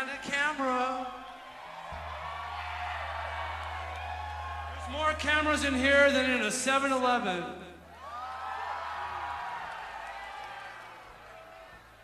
candid camera. There's more cameras in here than in a 7-Eleven.